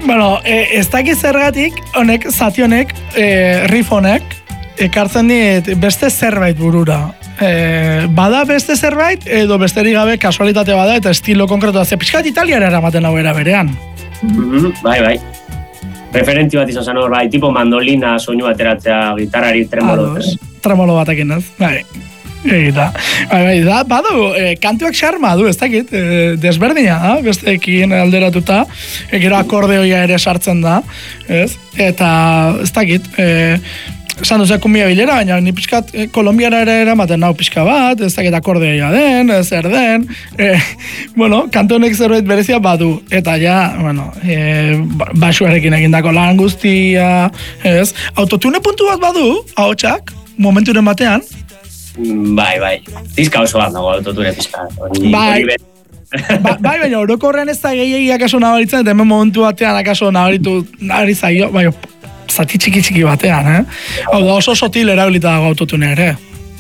Bueno, ez dakit zergatik, honek, zati honek, riff honek, ekartzen dit beste zerbait burura. Bada beste zerbait, edo besterik gabe kasualitate bada, eta estilo konkretu da. Pixkat italiara eramaten hau era berean. Bai. Referenti bat izan zen hor, bai, tipo mandolina soinu ateratzea, gitarrari tremolo. Tremolo batekin ez, bai. Eta, badu, kantuak xarma du, ez dakit, desberdina da, besteekin alderatuta, gero akordeoia ere sartzen da, ez? Eta, ez dakit, esan duzea kumbia bilera, baina ni pixkat Kolombiara ere eramaten nau pixka bat, ez dakit akordeoia den, zer den, bueno, kantu honek zerbait berezia badu, eta ja, bueno, basuarekin egindako lan guztia, ez? Autotune puntu bat badu, ahotsak, momenturen batean, Bai. Diska oso bat dago autotune pizka. Bai, baina orokorrean ez da gehiegi akaso nabaritzen, eta hemen momentu batean akaso nabari zaio, bai, zati txiki batean, Hau da oso sotil erabilita dago autotune ere.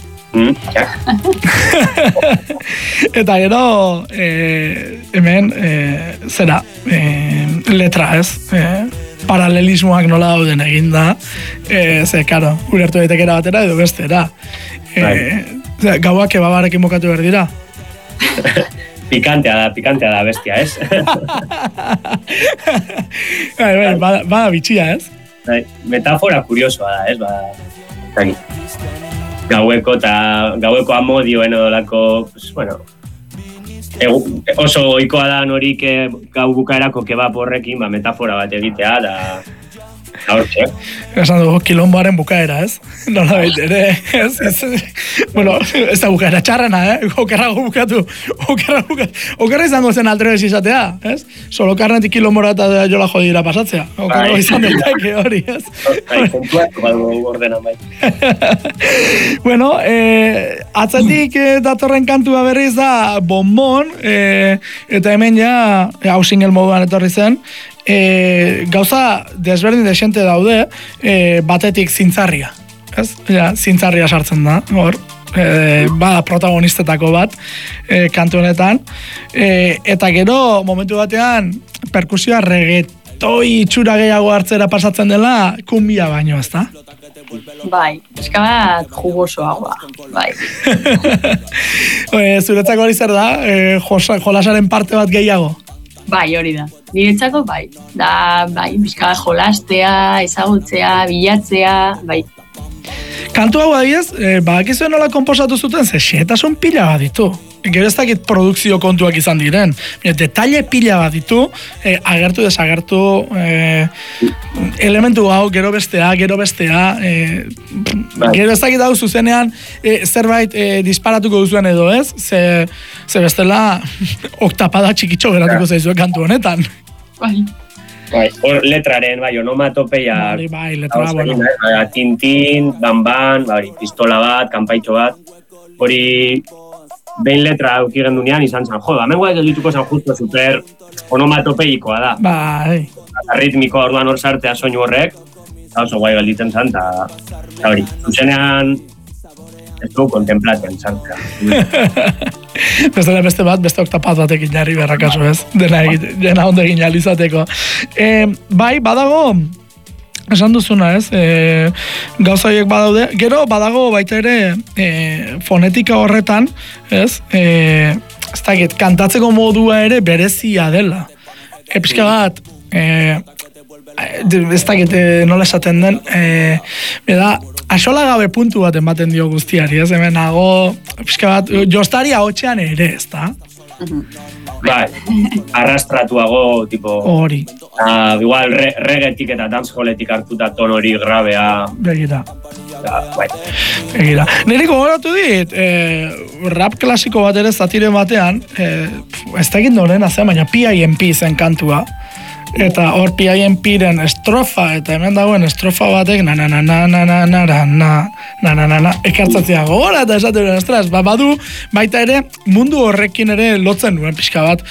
Eta gero, hemen, zera, letra ez, paralelismoak nola dauden eginda, karo, ulertu daitekera batera edo bestera. Gauak kebabarekin mokatu behar dira. Pikantea da bestia, ez? Bada bitxia, ez? Metafora kuriosoa da, ez? Gaueko amodioen odolako, bueno, oso ohikoa da norik gau bukaerako kebab horrekin, metafora bat egitea, da hortxe. Esan dugu kilomboaren bukaera, ez? Nola baita ere, ez? Bueno, ez da bukaera txarrena, okerrago bukatu. Okerra izango zen altrebez izatea, ez? Solo karnetik kilombora eta jola jodira pasatzea. Okerrago izan daiteke hori, ez? Kontuatu badu ordenan bai. Bueno, atzatik datorren kantua berriz da Bonbon, eta hemen ja, hau single moduan etorri zen, gauza desberdin desente daude, batetik zintzarria. Ez? Ja, zintzarria sartzen da, hor. Bada protagonistetako bat kantu honetan. Eta gero, momentu batean, perkusioa reggaetoi itxura gehiago hartzera pasatzen dela, kumbia baino, ez da? Bai, eskabat jugosoagoa, bai. Zuretzako hori zer da, jolasaren parte bat gehiago? Bai, hori da. Niretzako, bai. Bai, bizka jolastea, ezagutzea, bilatzea, bai. Kantu hau adiez, badakizuen nola konposatu zuten, xehetasun pila bat ditu. Gero ez dakit produkzio kontuak izan diren. Detaile pila bat ditu, agertu desagertu, elementu hau, gero bestea, gero ez dakit hau zuzenean zerbait disparatuko duzuen edo ez, ze bestela oktapada txikitxo geratuko zaizue kantu honetan. Bai. Hor letraren, onomatopeia. Bai, letra, bueno. Tintin, ban, pistola bat, kanpaitxo bat. Hori, behin letra aukigen dunean izan zen, hemen guai dituko zen justo super onomatopeikoa da. Bai. Arritmikoa orduan hor sartea soinu horrek, eta oso guai galditzen zen, eta hori, zuzenean ez du kontemplatzen zen. Beste bat, beste oktapaz batekin jarri berrakaso ez, dena ondo egin alizateko. Bai, badago, esan duzuna ez, gauzaiek badaude, gero badago baita ere fonetika horretan, ez, ez dakit, kantatzeko modua ere berezia dela. Pixka bat, ez dakit nola esaten den, axola gabe puntu bat ematen dio guztiari, ez hemen nago, pixka bat, jostari ahotxean ere, ez da? Bai, arrastratuago, tipo... Hori. Igual, reggaetik eta dancehalletik hartuta ton hori grabea... Begira. Bai. Begira. Niriko goratu dit, rap klasiko bat ere zatiren batean, ez da egin doren, baina P.I.M.P. zen kantua. Eta hor P.I.M.P.ren estrofa, eta hemen dagoen estrofa batek ekartzatzea gogora, eta esaten duen, badu, baita ere, mundu horrekin ere lotzen duen pixka bat,